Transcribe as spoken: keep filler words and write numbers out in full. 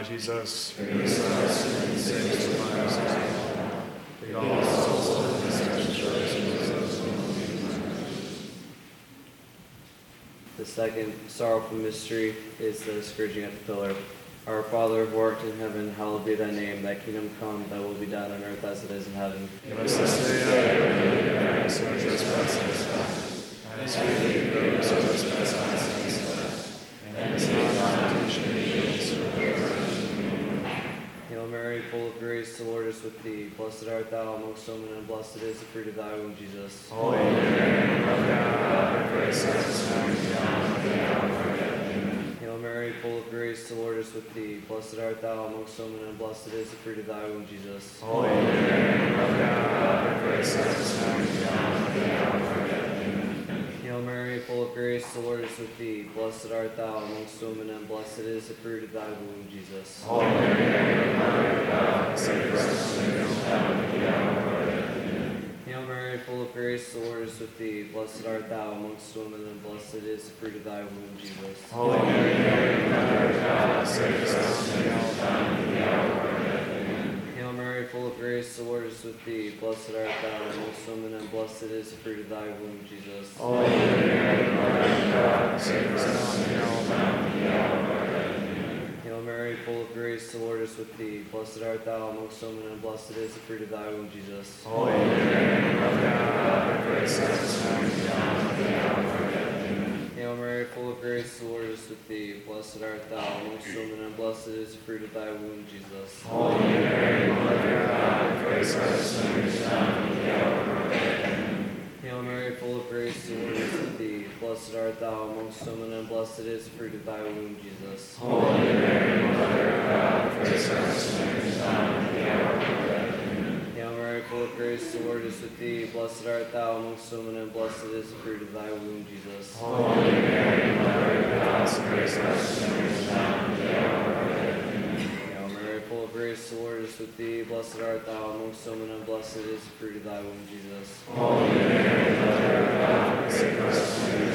Jesus, forgive us our sins, save us from fire. Lead all souls to the The second sorrowful mystery is the scourging at the pillar. Our Father who art in heaven, hallowed be thy name. Thy kingdom come, thy will be done on earth as it is in heaven. Give us this day our daily bread, and forgive us our trespasses, as we forgive us our trespasses, and lead us not into temptation, but deliver us from evil. Hail Mary, full of grace, the Lord is with thee. Blessed art thou amongst women, and blessed is the fruit of thy womb, Jesus. Holy Mary, Mother of God, pray for us sinners, now and at the hour of our death. Amen. Hail Mary, full of grace, the Lord is with thee. Blessed art thou amongst women, and blessed is the fruit of thy womb, Jesus. Holy Mary, Mother of God, pray for us sinners, now and at the hour of our death. Amen. Hail Mary, full of grace, the Lord is with thee. Blessed art thou amongst women, and blessed is the fruit of thy womb, Jesus. Holy Mary, Mother of God, pray for us sinners, now and at the hour of our death. Amen. Hail Mary, full of grace, the Lord is with thee. Blessed art thou amongst women, and blessed is the fruit of thy womb, Jesus. Holy Mary, Mother of God, save us now and at the hour of our death. Amen. Hail Mary, full of grace, the Lord is with thee. Blessed art thou amongst women, and blessed is the fruit of thy womb, Jesus. Holy Mary, Mother of God, save us now and at the hour of our death. Amen. Hail Mary, full of grace, the Lord is with thee. Blessed art thou amongst women, and blessed is the fruit of thy womb, Jesus. Holy Mary, Mother of God, pray for us sinners, now and at the hour of our death. Amen. Hail Mary, full of grace, the Lord is with thee. Blessed art thou amongst women, and blessed is the fruit of thy womb, Jesus. Holy Mary, Mother of God, pray for us sinners, now and at the hour of our death. Amen. Hail Mary, full of grace, the Lord is with thee. Blessed art thou amongst women, and blessed is the fruit of thy womb, Jesus. Holy Mary, Mother of God, pray for us sinners, now and at the hour of our death. Amen. Hail Mary, full of grace, the Lord is with thee. Blessed art thou amongst women, and blessed is the fruit of thy womb, Jesus. Holy Mary, Mother of God, pray for us sinners, now and at the hour of our death. Amen. Hail Mary, full of grace, the Lord is with thee. Blessed art thou amongst women, and blessed is the fruit of thy womb, Jesus. Holy Mary, Mother of God, pray for us sinners,